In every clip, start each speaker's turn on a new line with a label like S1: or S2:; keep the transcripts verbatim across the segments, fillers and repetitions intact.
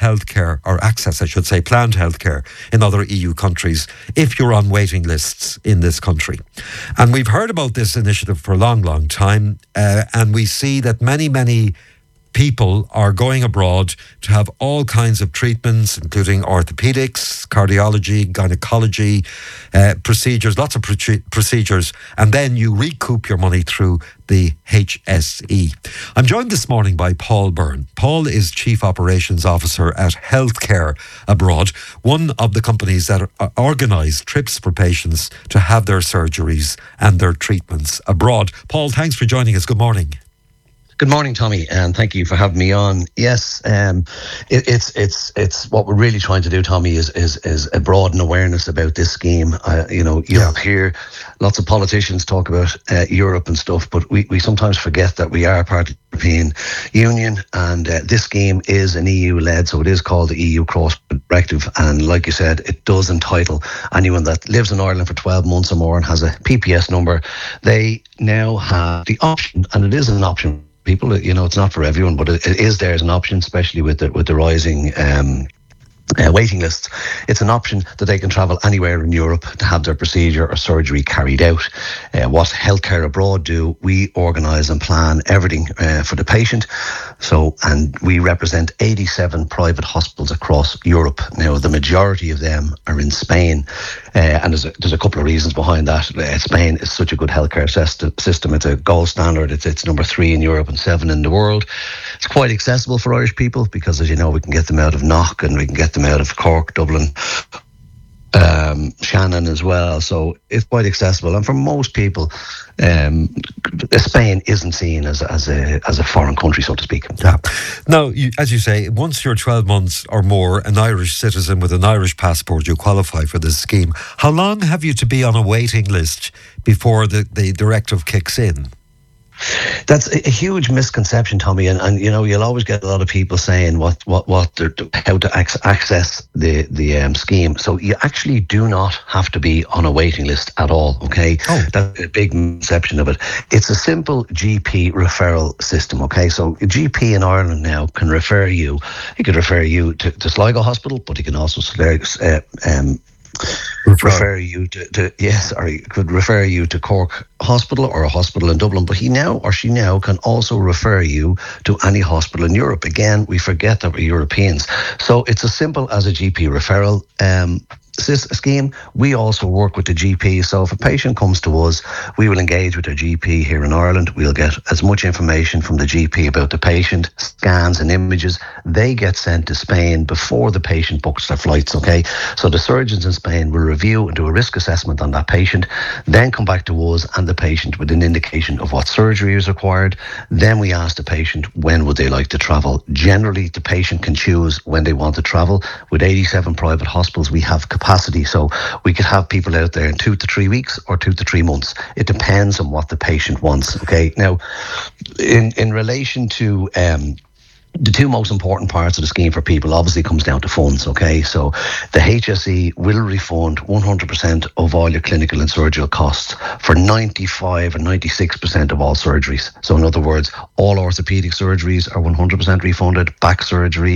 S1: healthcare, or access, I should say, planned healthcare in other E U countries if you're on waiting lists in this country. And we've heard about this initiative for a long, long time, uh, and we see that many, many people are going abroad to have all kinds of treatments, including orthopedics, cardiology, gynecology, uh, procedures, lots of pr- procedures, and then you recoup your money through the H S E. I'm joined this morning by Paul Byrne. Paul is Chief Operations Officer at Healthcare Abroad, one of the companies that organise trips for patients to have their surgeries and their treatments abroad. Paul, thanks for joining us. Good morning.
S2: Good morning, Tommy, and thank you for having me on. Yes, um, it, it's it's it's what we're really trying to do, Tommy, is is is a broaden awareness about this scheme. Uh, you know, you yeah. hear lots of politicians talk about uh, Europe and stuff, but we, we sometimes forget that we are part of the European Union, and uh, this scheme is an E U-led, so it is called the E U Cross Directive. And like you said, it does entitle anyone that lives in Ireland for twelve months or more and has a P P S number. They now have the option, and it is an option. People, you know, it's not for everyone, but it, it is there as an option, especially with the with the rising um, uh, waiting lists. It's an option that they can travel anywhere in Europe to have their procedure or surgery carried out. Uh, what Healthcare Abroad do, we organise and plan everything uh, for the patient. So, and we represent eighty-seven private hospitals across Europe. Now, the majority of them are in Spain. Uh, and there's a, there's a couple of reasons behind that. Uh, Spain is such a good healthcare system. It's a gold standard. It's, it's number three in Europe and seven in the world. It's quite accessible for Irish people because, as you know, we can get them out of Knock and we can get them out of Cork, Dublin, um, Shannon as well. So it's quite accessible. And for most people, um, Spain isn't seen as as a as a foreign country, so to speak.
S1: Yeah. Now, you, as you say, once you're twelve months or more an Irish citizen with an Irish passport, you qualify for this scheme. How long have you to be on a waiting list before the, the directive kicks in?
S2: That's a huge misconception, Tommy, and, and you know you'll always get a lot of people saying what what what how to access the the um, scheme. So you actually do not have to be on a waiting list at all. Okay, oh. That's a big misconception of it. It's a simple G P referral system. Okay, so a G P in Ireland now can refer you. He could refer you to, to Sligo Hospital, but he can also uh, um. Refer. refer you to, to yes, or he could refer you to Cork Hospital or a hospital in Dublin, but he now or she now can also refer you to any hospital in Europe. Again, we forget that we're Europeans, so it's as simple as a G P referral um, scheme. We also work with the G P, so if a patient comes to us, we will engage with their G P here in Ireland. We'll get as much information from the G P about the patient, scans and images. They get sent to Spain before the patient books their flights, okay? So the surgeons in Spain will review and do a risk assessment on that patient, then come back to us and the patient with an indication of what surgery is required. Then we ask the patient when would they like to travel. Generally, the patient can choose when they want to travel. With eighty-seven private hospitals, we have capacity, so we could have people out there in two to three weeks or two to three months. It depends on what the patient wants. Okay. Now, in in relation to um, the two most important parts of the scheme for people obviously comes down to funds. Okay, so the H S E will refund one hundred percent of all your clinical and surgical costs for ninety-five or ninety-six percent of all surgeries. So in other words, all orthopedic surgeries are one hundred percent refunded, back surgery,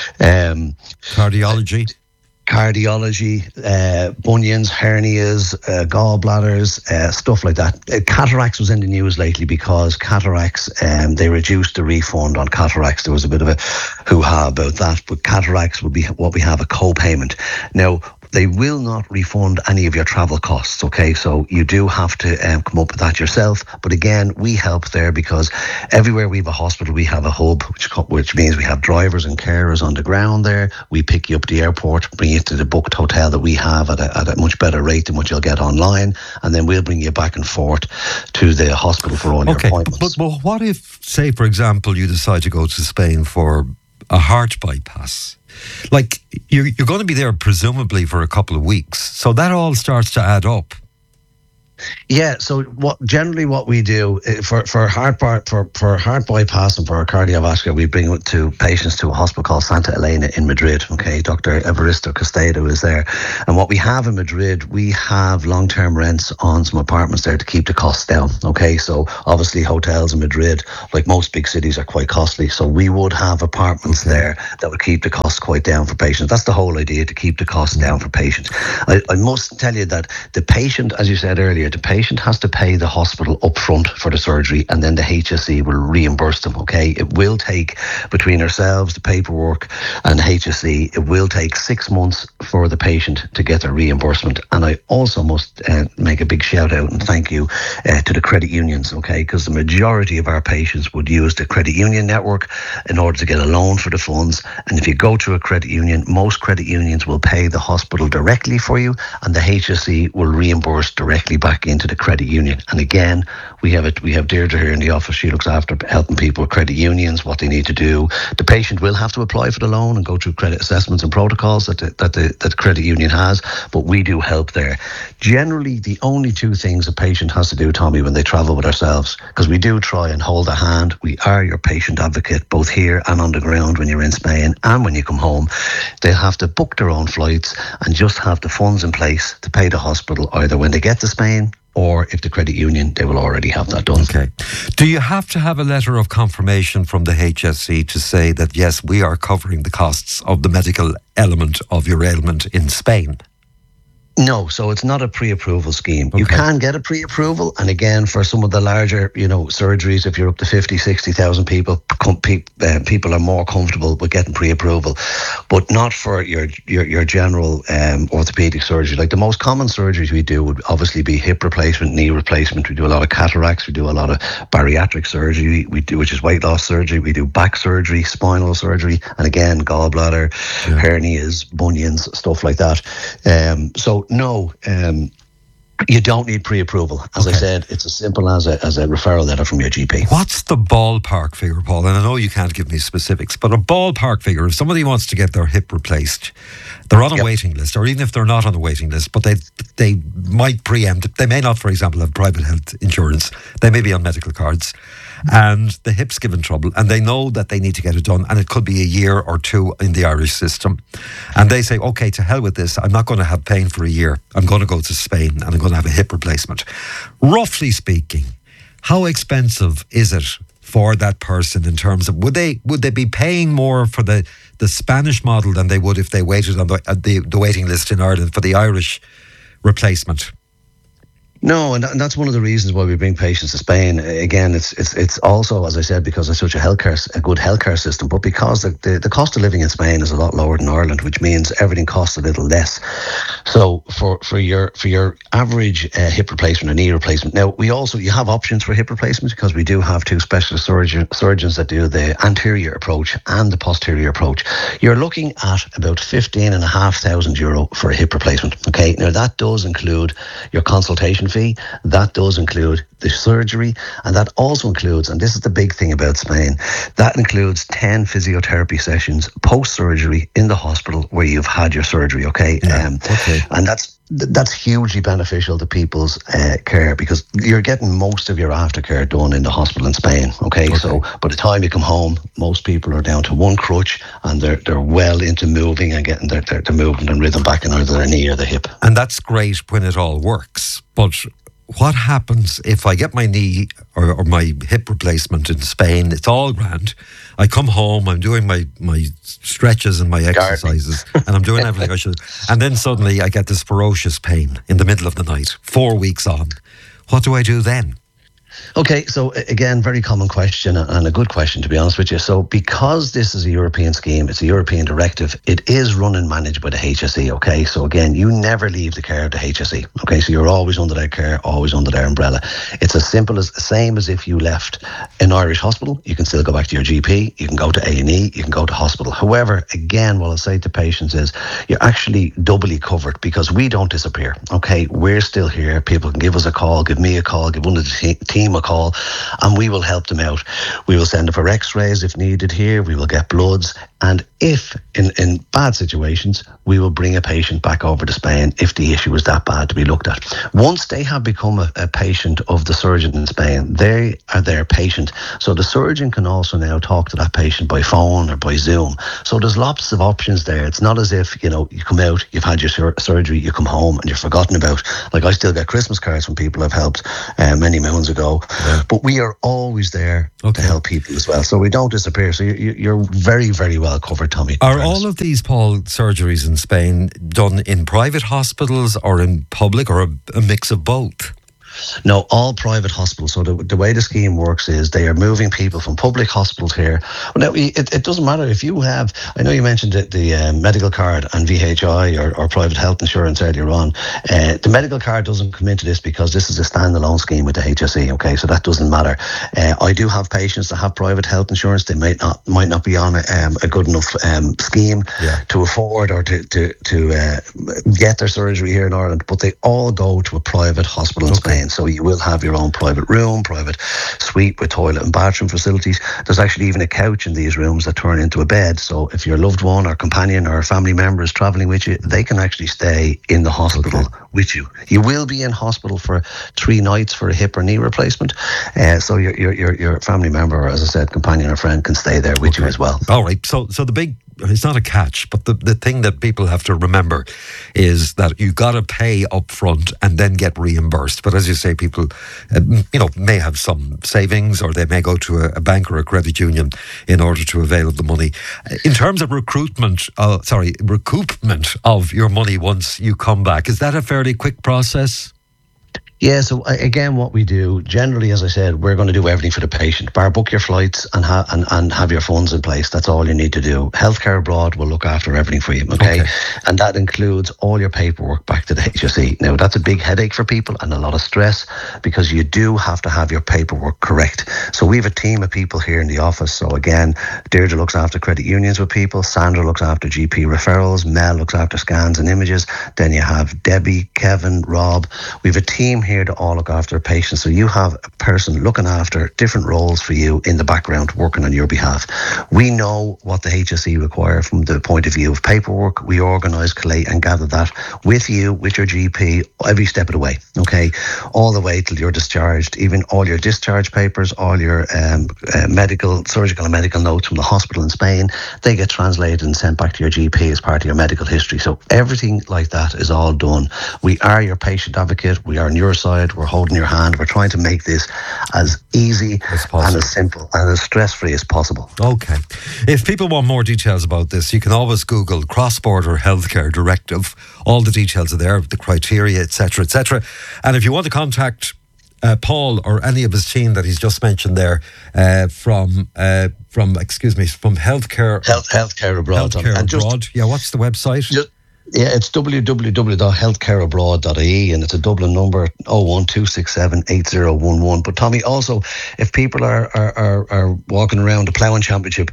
S2: um,
S1: cardiology.
S2: cardiology, uh, bunions, hernias, uh, gallbladders, uh, stuff like that. Uh, cataracts was in the news lately because cataracts, um, they reduced the refund on cataracts. There was a bit of a hoo-ha about that, but cataracts would be what we have, a co-payment. Now, they will not refund any of your travel costs, okay? So you do have to um, come up with that yourself. But again, we help there because everywhere we have a hospital, we have a hub, which which means we have drivers and carers on the ground there. We pick you up at the airport, bring you to the booked hotel that we have at a, at a much better rate than what you'll get online. And then we'll bring you back and forth to the hospital for all
S1: okay,
S2: your appointments.
S1: But, but what if, say, for example, you decide to go to Spain for a heart bypass? Like, you're, you're going to be there presumably for a couple of weeks. So that all starts to add up.
S2: Yeah, so what generally what we do uh, for for heart bar, for for heart bypass and for cardiovascular, we bring it to patients to a hospital called Santa Elena in Madrid. Okay, Doctor Evaristo Castedo is there, and what we have in Madrid, we have long term rents on some apartments there to keep the costs down. Okay, so obviously hotels in Madrid, like most big cities, are quite costly. So we would have apartments okay. there that would keep the costs quite down for patients. That's the whole idea, to keep the costs down for patients. I, I must tell you that the patient, as you said earlier, the patient has to pay the hospital up front for the surgery, and then the H S E will reimburse them. Okay, it will take, between ourselves, the paperwork, and H S E, it will take six months for the patient to get their reimbursement. And I also must uh, make a big shout out and thank you uh, to the credit unions. Okay, because the majority of our patients would use the credit union network in order to get a loan for the funds. And if you go to a credit union, most credit unions will pay the hospital directly for you, and the H S E will reimburse directly back into the credit union. And again, we have it. We have Deirdre here in the office. She looks after helping people with credit unions, what they need to do. The patient will have to apply for the loan and go through credit assessments and protocols that the, that the that the credit union has, but we do help there. Generally, the only two things a patient has to do, Tommy, when they travel with ourselves, because we do try and hold a hand. We are your patient advocate, both here and on the ground when you're in Spain and when you come home. They have to book their own flights and just have the funds in place to pay the hospital either when they get to Spain, or if the credit union, they will already have that done.
S1: Okay. Do you have to have a letter of confirmation from the H S E to say that, yes, we are covering the costs of the medical element of your ailment in Spain?
S2: No, so it's not a pre-approval scheme.
S1: Okay.
S2: You can get a pre-approval, and again, for some of the larger, you know, surgeries, if you're up to fifty, sixty thousand people, com- pe- uh, people are more comfortable with getting pre-approval, but not for your your, your general um, orthopedic surgery. Like the most common surgeries we do would obviously be hip replacement, knee replacement. We do a lot of cataracts. We do a lot of bariatric surgery. We do, which is weight loss surgery. We do back surgery, spinal surgery, and again, gallbladder, yeah. hernias, bunions, stuff like that. Um, so. No, um, you don't need pre-approval. As okay. I said, it's as simple as a, as a referral letter from your G P.
S1: What's the ballpark figure, Paul? And I know you can't give me specifics, but a ballpark figure, if somebody wants to get their hip replaced, they're on a yep. waiting list, or even if they're not on a waiting list, but they they might preempt, they may not, for example, have private health insurance, they may be on medical cards, and the hip's given trouble, and they know that they need to get it done, and it could be a year or two in the Irish system, and they say, okay, to hell with this, I'm not going to have pain for a year, I'm going to go to Spain and I'm going to have a hip replacement. Roughly speaking, how expensive is it for that person in terms of, would they would they be paying more for the, the Spanish model than they would if they waited on the, uh, the the waiting list in Ireland for the Irish replacement?
S2: No, and that's one of the reasons why we bring patients to Spain. Again, it's it's it's also, as I said, because it's such a healthcare, a good healthcare system, but because the, the, the cost of living in Spain is a lot lower than Ireland, which means everything costs a little less. So for, for your for your average uh, hip replacement or knee replacement, now we also you have options for hip replacement because we do have two specialist surgeon, surgeons that do the anterior approach and the posterior approach. You're looking at about fifteen and a half thousand euro for a hip replacement. Okay, now that does include your consultation fee, that does include the surgery, and that also includes, and this is the big thing about Spain, that includes ten physiotherapy sessions post-surgery in the hospital where you've had your surgery, okay?
S1: Yeah,
S2: um,
S1: okay.
S2: And that's that's hugely beneficial to people's uh, care because you're getting most of your aftercare done in the hospital in Spain, okay? okay? So by the time you come home, most people are down to one crutch and they're they're well into moving and getting their, their, their movement and rhythm back in either their knee or the hip.
S1: And that's great when it all works, but what happens if I get my knee or, or my hip replacement in Spain? It's all grand. I come home, I'm doing my, my stretches and my exercises, and I'm doing everything I should. And then suddenly I get this ferocious pain in the middle of the night, four weeks on. What do I do then?
S2: Okay, so again, very common question and a good question, to be honest with you. So because this is a European scheme, it's a European directive, it is run and managed by the H S E, okay? So again, you never leave the care of the H S E, okay? So you're always under their care, always under their umbrella. It's as simple as, same as if you left an Irish hospital, you can still go back to your G P, you can go to A and E, you can go to hospital. However, again, what I'll say to patients is you're actually doubly covered because we don't disappear, okay? We're still here. People can give us a call, give me a call, give one of the team a call, and we will help them out. We will send them for x-rays if needed here. We will get bloods. And if in, in bad situations, we will bring a patient back over to Spain if the issue is that bad to be looked at. Once they have become a, a patient of the surgeon in Spain, they are their patient. So the surgeon can also now talk to that patient by phone or by Zoom. So there's lots of options there. It's not as if, you know, you come out, you've had your sur- surgery, you come home and you're forgotten about. Like, I still get Christmas cards from people I've helped uh, many moons ago. Yeah. But we are always there okay. to help people as well. So we don't disappear. So you, you're very, very well covered, Tommy.
S1: Are all of these, Paul, surgeries in Spain done in private hospitals or in public, or a, a mix of both?
S2: No, all private hospitals. So the, the way the scheme works is they are moving people from public hospitals here. Well, now, it, it doesn't matter if you have, I know you mentioned the, the uh, medical card and V H I or, or private health insurance earlier on. Uh, the medical card doesn't come into this because this is a standalone scheme with the H S E, okay? So that doesn't matter. Uh, I do have patients that have private health insurance. They might not might not be on a, um, a good enough um, scheme yeah. to afford or to, to, to uh, get their surgery here in Ireland, but they all go to a private hospital in okay. Spain. So you will have your own private room, private suite with toilet and bathroom facilities. There's actually even a couch in these rooms that turn into a bed. So if your loved one or companion or family member is travelling with you, they can actually stay in the hospital okay. with you. You will be in hospital for three nights for a hip or knee replacement. Uh, so your, your your your family member, or as I said, companion or friend can stay there with okay. you as well.
S1: All right. So so the big, it's not a catch, but the, the thing that people have to remember is that you got to pay up front and then get reimbursed. But as you say, people, uh, you know, may have some savings, or they may go to a, a bank or a credit union in order to avail of the money. In terms of recruitment, uh, sorry, recoupment of your money once you come back, is that a fairly quick process?
S2: Yeah, so again, what we do, generally, as I said, we're going to do everything for the patient. Bar book your flights and, ha- and and have your funds in place. That's all you need to do. Healthcare Abroad will look after everything for you, okay? okay? And that includes all your paperwork back to the H S E. Now, that's a big headache for people and a lot of stress, because you do have to have your paperwork correct. So we have a team of people here in the office. So again, Deirdre looks after credit unions with people. Sandra looks after G P referrals. Mel looks after scans and images. Then you have Debbie, Kevin, Rob. We have a team here to all look after patients. So you have a person looking after different roles for you in the background, working on your behalf. We know what the H S E require from the point of view of paperwork. We organise, collate and gather that with you, with your G P, every step of the way, okay? All the way till you're discharged, even all your discharge papers, all your um, uh, medical, surgical and medical notes from the hospital in Spain, they get translated and sent back to your G P as part of your medical history. So everything like that is all done. We are your patient advocate. We are on your side. We're holding your hand. We're trying to make this as easy as and as simple and as stress-free as possible.
S1: Okay. If people want more details about this, you can always Google Cross-Border Healthcare Directive. All the details are there, the criteria, et cetera, et cetera. And if you want to contact uh, Paul or any of his team that he's just mentioned there uh, from, uh, from excuse me, from Healthcare...
S2: Health, healthcare Abroad.
S1: Healthcare and Abroad. Just, yeah, what's the website?
S2: Just, Yeah, it's w w w dot healthcare abroad dot I E, and it's a Dublin number oh one two six seven eight oh one one. But Tommy, also, if people are are, are, are walking around the Ploughing Championship,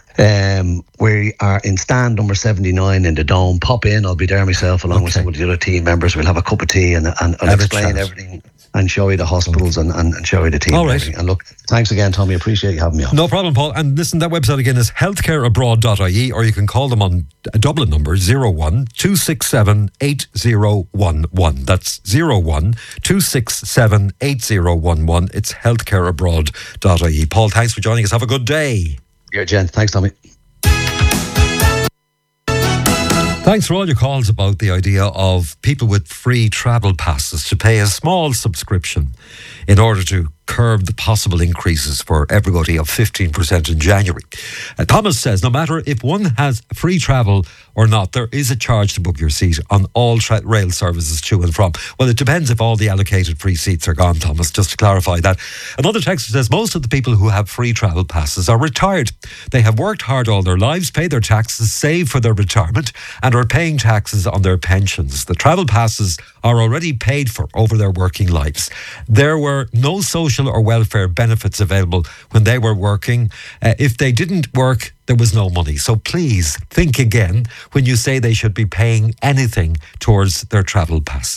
S2: um, we are in stand number seventy-nine in the Dome. Pop in, I'll be there myself along okay. with some of the other team members. We'll have a cup of tea and, and I'll explain everything and show you the hospitals and, and, and show you the team.
S1: All right.
S2: And, and look, thanks again, Tommy. Appreciate you having me on.
S1: No problem, Paul. And listen, that website again is healthcare abroad dot I E, or you can call them on a Dublin number oh one two six seven eight oh one one. That's oh one two six seven eight oh one one. It's healthcare abroad dot I E. Paul, thanks for joining us. Have a good day.
S2: You're a gent. Thanks, Tommy.
S1: Thanks for all your calls about the idea of people with free travel passes to pay a small subscription in order to curb the possible increases for everybody of fifteen percent in January. Uh, Thomas says, no matter if one has free travel or not, there is a charge to book your seat on all tra- rail services to and from. Well, it depends if all the allocated free seats are gone, Thomas, just to clarify that. Another texter says, most of the people who have free travel passes are retired. They have worked hard all their lives, paid their taxes, saved for their retirement, and are paying taxes on their pensions. The travel passes are already paid for over their working lives. There were no social or welfare benefits available when they were working. Uh, if they didn't work, there was no money. So please think again when you say they should be paying anything towards their travel passes.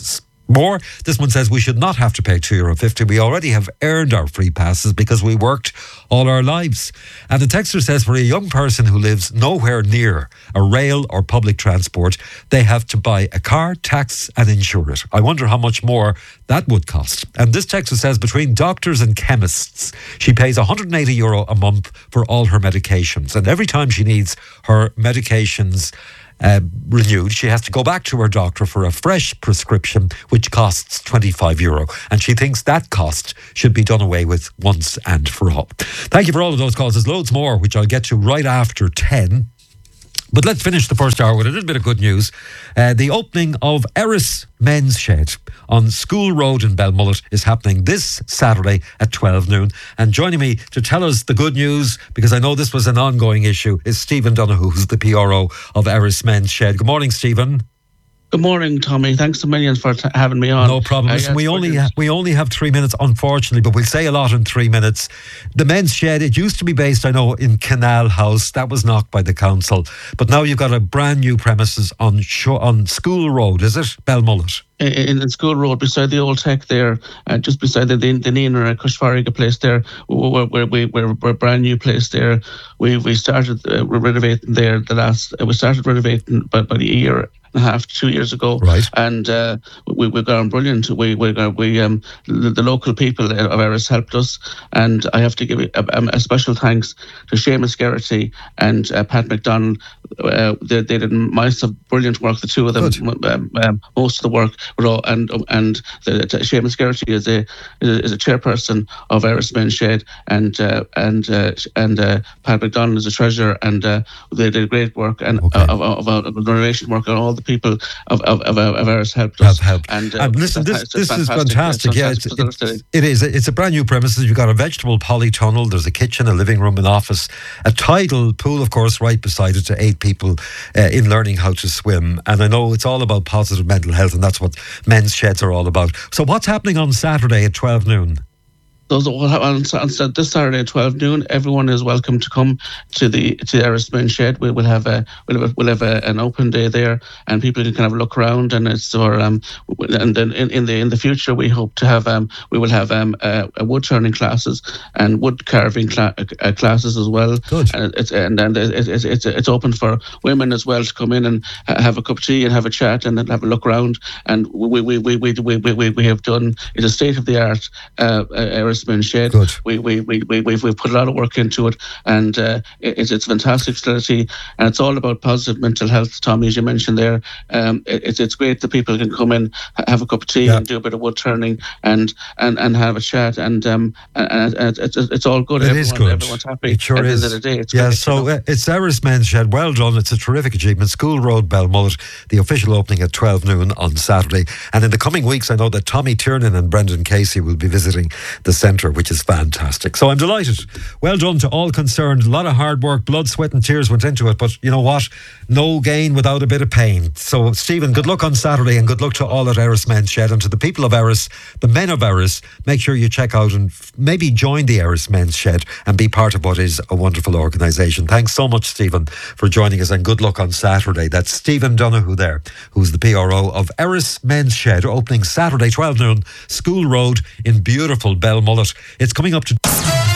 S1: More, this one says we should not have to pay two euro fifty. We already have earned our free passes because we worked all our lives. And the texter says for a young person who lives nowhere near a rail or public transport, they have to buy a car, tax and insure it. I wonder how much more that would cost. And this texter says between doctors and chemists, she pays one hundred eighty euro a month for all her medications. And every time she needs her medications Uh, renewed, she has to go back to her doctor for a fresh prescription, which costs twenty-five euro. And she thinks that cost should be done away with once and for all. Thank you for all of those calls. There's loads more, which I'll get to right after ten. But let's finish the first hour with a little bit of good news. Uh, the opening of Erris Men's Shed on School Road in Belmullet is happening this Saturday at twelve noon. And joining me to tell us the good news, because I know this was an ongoing issue, is Stephen Donoghue, who's the P R O of Erris Men's Shed. Good morning, Stephen.
S3: Good morning, Tommy. Thanks a million for t- having me on.
S1: No problem.
S3: Uh,
S1: Listen,
S3: yes,
S1: we only
S3: brilliant.
S1: ha- we only have three minutes, unfortunately, but we'll say a lot in three minutes. The Men's Shed, it used to be based, I know, in Canal House. That was knocked by the council. But now you've got a brand new premises on Sho- on School Road, is it? Belmullet.
S3: In, in School Road, beside the old tech there, uh, just beside the the, the Nina Cushfariga place there, we're, we're, we're, we're, we're a brand new place there. We we started uh, renovating there the last, uh, we started renovating about, about a year and a half, two years ago.
S1: Right.
S3: And uh, we, we've gone brilliant. We, we, we um, the, the local people of Erris helped us. And I have to give a, a, a special thanks to Seamus Geraghty and uh, Pat McDonald. Uh, they, they did massive, brilliant work, the two of them. Um, um, most of the work. And and the, the, Seamus Geraghty is a is a chairperson of Erris Men's Shed, and uh, and uh, and uh, Pat McDonald is a treasurer, and uh, they did great work and
S1: okay.
S3: of, of, of, of renovation work, and all the people of of, of, of Erris helped us.
S1: Have helped.
S3: And, uh,
S1: and listen, this
S3: it's
S1: this
S3: fantastic.
S1: is fantastic.
S3: It's
S1: Yeah,
S3: fantastic
S1: it's, it's, it is. It's a brand new premises. You've got a vegetable polytunnel. There's a kitchen, a living room, an office, a tidal pool, of course, right beside it to aid people uh, in learning how to swim. And I know it's all about positive mental health, and that's what Men's Sheds are all about. So what's happening on Saturday at twelve noon?
S3: Those on, on this Saturday at twelve noon, everyone is welcome to come to the to the Erris Men's Shed. We will have a we'll have, a, we'll have a, an open day there, and people can kind of look around. And it's or um and then in, in the in the future we hope to have um we will have um uh, wood turning classes and wood carving cla- uh, classes as well.
S1: Good.
S3: And it's and then it's it's it's it's open for women as well to come in and have a cup of tea and have a chat and then have a look around. And we we we we we we, we have done it's a state of the art uh, Erris Men's Shed.
S1: Good.
S3: We we we we we've, we've put a lot of work into it, and uh, it's it's a fantastic facility, and it's all about positive mental health. Tommy, as you mentioned there, um, it, it's it's great that people can come in, have a cup of tea, yeah. and do a bit of wood turning, and and, and have a chat, and um and, and it's it's all good.
S1: It
S3: Everyone,
S1: is good.
S3: Everyone's happy.
S1: It sure
S3: at
S1: is.
S3: The end of the day, it's
S1: yeah.
S3: great,
S1: So
S3: you know?
S1: uh, it's Erris Men's Shed. Well done. It's a terrific achievement. School Road, Belmullet. The official opening at twelve noon on Saturday, and in the coming weeks, I know that Tommy Tiernan and Brendan Casey will be visiting the centre, which is fantastic. So I'm delighted. Well done to all concerned. A lot of hard work, blood, sweat and tears went into it. But you know what? No gain without a bit of pain. So Stephen, good luck on Saturday and good luck to all at Erris Men's Shed. And to the people of Erris, the men of Erris, make sure you check out and f- maybe join the Erris Men's Shed and be part of what is a wonderful organisation. Thanks so much, Stephen, for joining us and good luck on Saturday. That's Stephen Donoghue there, who's the P R O of Erris Men's Shed, opening Saturday, twelve noon, School Road in beautiful Belmullet. It's coming up to